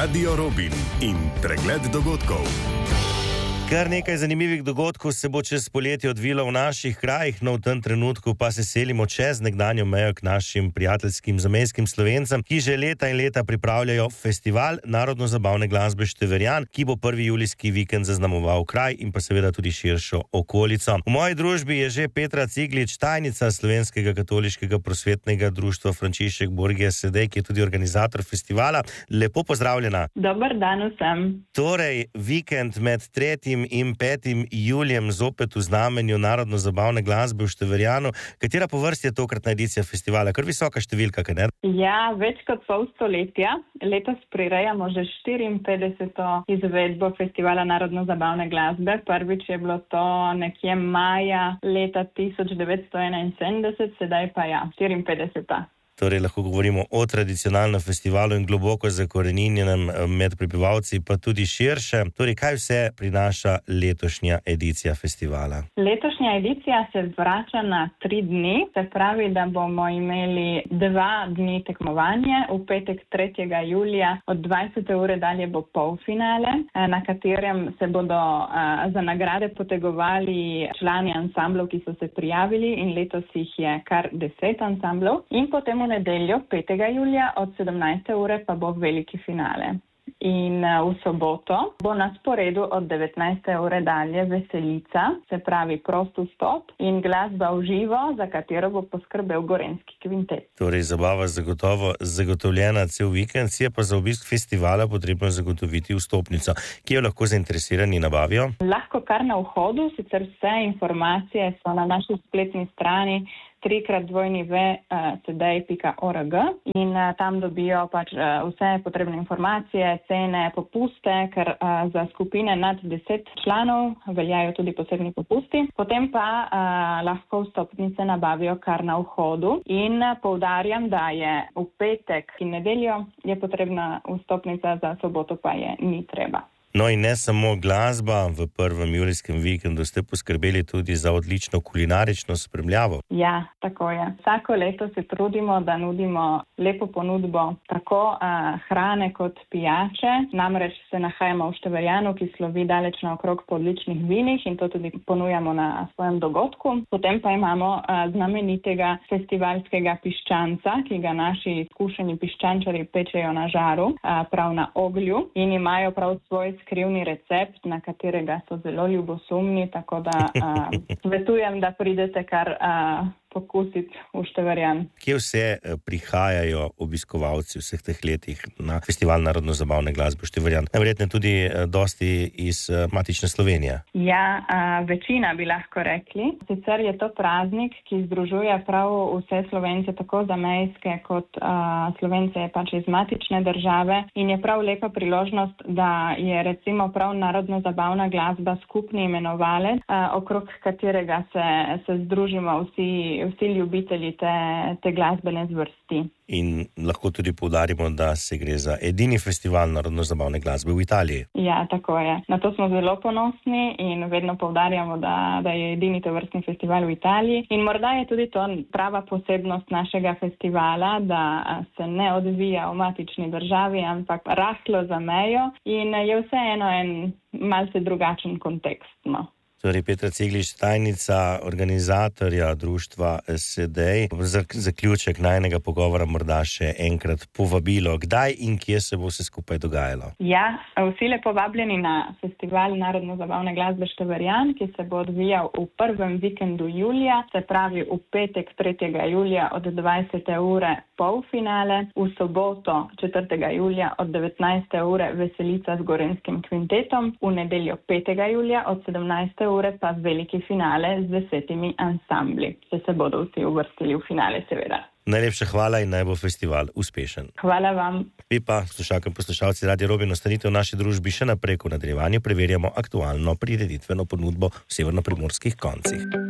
Radio Robin in pregled dogodkov. Kar nekaj zanimivih dogodkov se bo čez poletje odvilo v naših krajih, no v tem trenutku pa se selimo čez nekdanjo mejo k našim prijateljskim zamejskim Slovencem, ki že leta in leta pripravljajo festival narodno-zabavne glasbe Števerjan, ki bo 1. julijski vikend zaznamoval kraj in pa seveda tudi širšo okolico. V moji družbi je že Petra Ciglič, tajnica Slovenskega katoliškega prosvetnega društva Frančišek Borgia Sedej, ki je tudi organizator festivala. Lepo pozdravljena. Dober dan vsem. Torej, vikend med 3. in 5. julijem zopet v znamenju narodno-zabavne glasbe v Števerjanu. Katera po vrsti je tokratna edicija festivala? Kar visoka številka, kaj ne? Ja, več kot pol stoletja. Letos prirejamo že 54. izvedbo festivala narodno-zabavne glasbe. Prvič je bilo to nekje maja leta 1971, sedaj pa 54. Torej lahko govorimo o tradicionalnem festivalu in globoko zakoreninjenem med prebivalci, pa tudi širše. Torej, kaj vse prinaša letošnja edicija festivala? Letošnja edicija se vrača na 3 dni, se pravi, da bomo imeli 2 dni tekmovanje. V petek 3. julija od 20. ure dalje bo polfinale, na katerem se bodo za nagrade potegovali člani ansamblov, ki so se prijavili, in letos jih je kar 10 ansamblov. In potem v nedeljo 5. julija od 17. ure pa bo veliki finale. In v soboto bo na sporedu od 19. ure dalje veselica, se pravi prost vstop in glasba v živo, za katero bo poskrbel Gorenjski kvintet. Torej, zabava zagotovo zagotovljena cel vikend, si je pa za obisk festivala potrebno zagotoviti vstopnico. Kje jo lahko zainteresirani nabavijo? Lahko kar na vhodu, sicer vse informacije so na naši spletni strani www.sedej.org in tam dobijo vse potrebne informacije, cene, popuste, ker za skupine nad 10 članov veljajo tudi posebni popusti. Potem pa lahko vstopnice nabavijo kar na vhodu in poudarjam, da je v petek in nedeljo je potrebna vstopnica, za soboto pa je ni treba. No in ne samo glasba, v 1. julijskem vikendu ste poskrbeli tudi za odlično kulinarično spremljavo. Ja, tako je. Vsako leto se trudimo, da nudimo lepo ponudbo tako hrane kot pijače. Namreč se nahajamo v Števerjanu, ki slovi daleč naokrog po odličnih vinih, in to tudi ponujamo na svojem dogodku. Potem pa imamo znamenitega festivalskega piščanca, ki ga naši izkušeni piščančari pečejo na žaru, prav na oglju, in imajo prav svoj skrivni recept, na katerega so zelo ljubosumni, tako da svetujem, da pridete kar pokusiti v Števerjan. Kje vse prihajajo obiskovalci vseh teh letih na festival narodno-zabavne glasbe v Števerjan? Najverjetneje tudi dosti iz matične Slovenije. Ja, večina bi lahko rekli. Sicer je to praznik, ki združuje prav vse Slovence, tako zamejske kot Slovence pač iz matične države, in je prav lepa priložnost, da je recimo prav narodno-zabavna glasba skupni imenovalec, okrog katerega se združimo vsi ljubitelji te glasbene zvrsti. In lahko tudi poudarimo, da se gre za edini festival narodno-zabavne glasbe v Italiji. Ja, tako je. Na to smo zelo ponosni in vedno poudarjamo, da je edini tovrstni festival v Italiji. In morda je tudi to prava posebnost našega festivala, da se ne odvija v matični državi, ampak rahlo za mejo, in je vseeno en malce drugačen kontekst. No. Torej, Petra Ciglič, tajnica organizatorja društva Sedej. Za zaključek najnega pogovora morda še enkrat povabilo, kdaj in kje se bo vse skupaj dogajalo. Ja, vsi lepo vabljeni na festival narodno-zabavne glasbe Števerjan, ki se bo odvijal v 1. vikendu julija, se pravi v petek 3. julija od 20. ure polfinale, v soboto 4. julija od 19. ure veselica z Gorenjskim kvintetom, v nedeljo 5. julija od 17. ure pa veliki finale z 10 ansambli. Se bodo vsi uvrstili v finale, seveda. Najlepša hvala in naj bo festival uspešen. Hvala vam. Vi pa, slušalke in poslušalci Radio Robin, ostanite v naši družbi še naprej, ko v nadaljevanju preverjamo aktualno prireditveno ponudbo v severnoprimorskih koncih.